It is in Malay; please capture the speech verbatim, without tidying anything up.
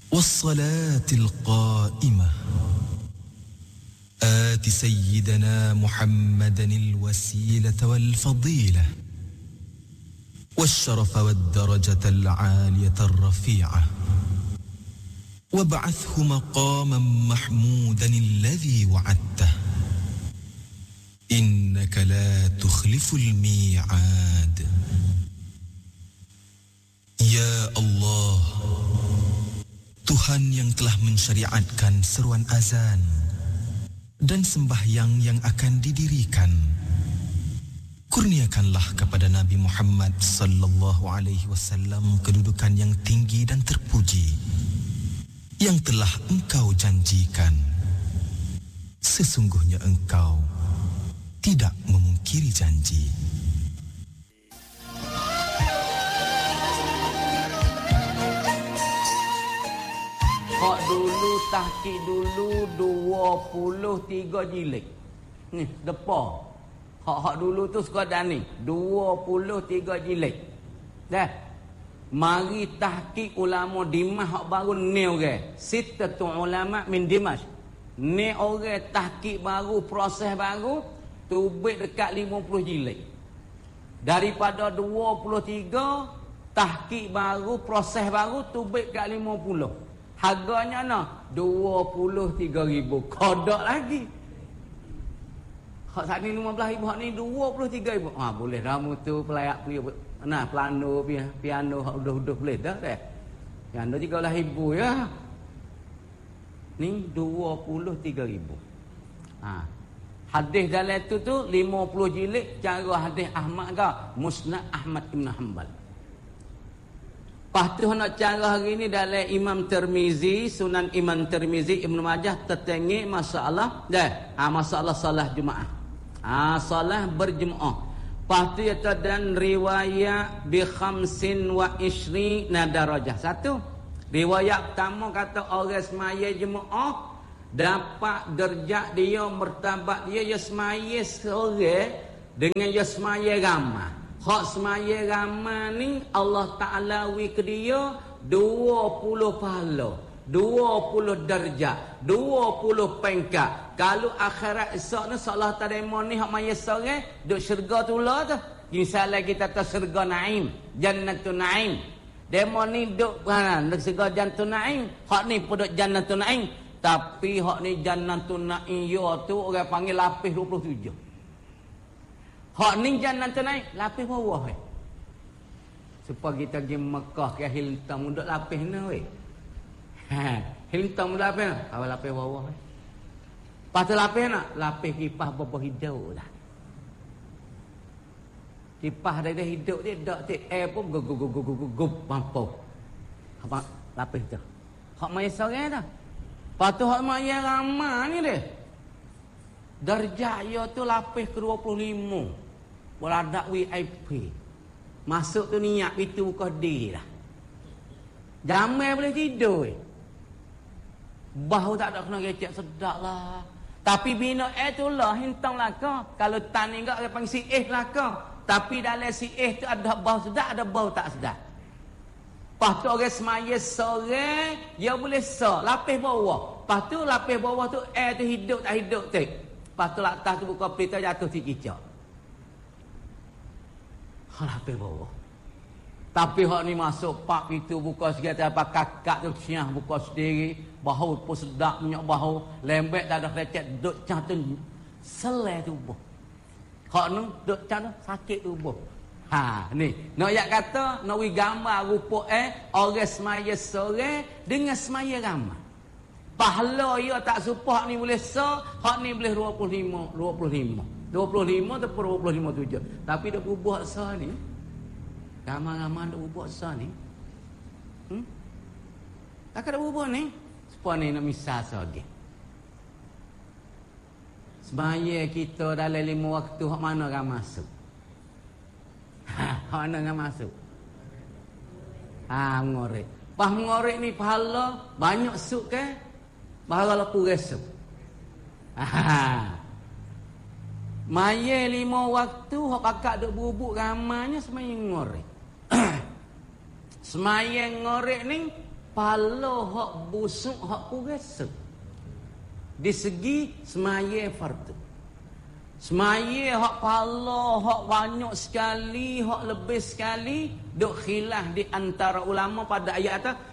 والصلاة القائمة آت سيدنا محمدا الوسيلة والفضيلة والشرف والدرجة العالية الرفيعة وابعثه مقاما محمودا الذي وعدته إنك لا تخلف الميعاد. Ya Allah, Tuhan yang telah mensyariatkan seruan azan dan sembahyang yang akan didirikan, kurniakanlah kepada Nabi Muhammad sallallahu alaihi wasallam kedudukan yang tinggi dan terpuji yang telah Engkau janjikan. Sesungguhnya Engkau tidak memungkiri janji. Hak dulu tahqiq dulu dua puluh tiga jilid. Ni depa. Hak-hak dulu tu sekadar ni dua puluh tiga jilid. Dah. Mari tahqiq ulama Dimash hak baru ni orang. Sittatu ulama min Dimash. Ni orang tahqiq baru, proses baru, tubik dekat lima puluh jilid. Daripada dua puluh tiga tahqiq baru, proses baru, tubik dekat lima puluh. Harganya nah dua puluh tiga ribu. Kodok lagi. Hak saat ni lima belas ribu, hak ni dua puluh tiga ribu. Ha, boleh ramu tu pelayak pria. Nah, piano, piano hak udah-udah boleh dah dah. Piano tiga belas ribu ya. Ni dua puluh tiga ribu. Ha. Hadis dalam tu tu lima puluh jilid cara hadis Ahmad ke? Musnad Ahmad Ibn Hanbal. Lepas tu nak cara hari ni dalam Imam Tirmizi, Sunan Imam Tirmizi, Ibn Majah tertengik masalah dah. Ha, masalah salat Jumaat. Ah, ha, salat berjemaah. Lepas tu iaitu dan riwayat bi khamsin wa ishri na darajah. Satu. Riwayat pertama kata orang semaya jemaah dapat derajat dia, martabat dia ya semaya seorang dengan ya semaya ramai. Hak semaya ramai ni Allah Ta'ala wi ke dia dua puluh pahala, dua puluh darjat, dua puluh pengkat. Kalau akhirat esok ni seolah terima ni hak maya seorang duk syurga tu lah tu. Misalnya kita ke syurga Naim, Jannatun Naim. Demo ni duk mana? Duk syurga Jannatun Naim. Hak ni pun duk Jannatun Naim. Tapi hak ni Jannatun Naim yo tu orang panggil lapis dua puluh tujuh. Hak ni Jannatun Naim lapis bawah weh. Supaya kita pergi Mekah ke Hilton duk lapis ni weh. Ha, Hilton duk lapis, awal lapis bawah weh. Pasal lapis nak lapis kipas bawah hidau lah. Kipas dari hidup dia dak tik air pun gup gup gup gup gup mampu. Apa lapis tu. Hak mai seorang dah. Patu hak mai ramai ni dia. Darjah dia tu lapis ke dua puluh lima. Beradak V I P. Masuk tu niat pintu buka diri dah. Jamai boleh tidur. Bahu tak ada kena gecek sedap lah. Tapi bina air tu lah hintang lah kau. Kalau tan ni enggak dia panggil si eh lah kau. Tapi dalam si eh tu ada bau sedap, ada bau tak sedap. Lepas tu orang semaya sore, dia boleh so, lapis bawah. Lepas tu lapis bawah tu air tu hidup tak hidup tu. Lepas tu atas tu buka pelita jatuh si kicap. Lapis bawah. Tapi hak ni masuk pak itu buka sikit apa kakak tu siang buka sendiri, bau pun sedap minyak bau, lembek tak ada lecet duk cah tu selai tubuh. Hak ni duk cah tu sakit tubuh. Ha ni, nak yak kata nak wi gambar rupa eh orang semaya sore dengan semaya ramai. Pahala ia tak supah ni boleh so, hak ni boleh dua puluh lima, dua puluh lima. dua puluh lima tu dua puluh lima tujuh. Tapi dak buat so ni. Ramai-ramai dak buat so ni. Hmm? Tak ada buat ni. Supaya ni nak misal so lagi. Semaya kita dalam lima waktu hak mana kan masuk? Ha, hak mana kan masuk? Ha, ngorek. Pas ngorek ni pahala banyak suk ke? Pahala lepu resuk. Ha. Maya lima waktu hak pakak duk bubuk ramanya semaya ngorek. Semaya ngorek ni pala hak busuk hak kurasa. Di segi semaya fardu. Semaya hak pala hak banyak sekali, hak lebih sekali, duk khilaf di antara ulama pada ayat atas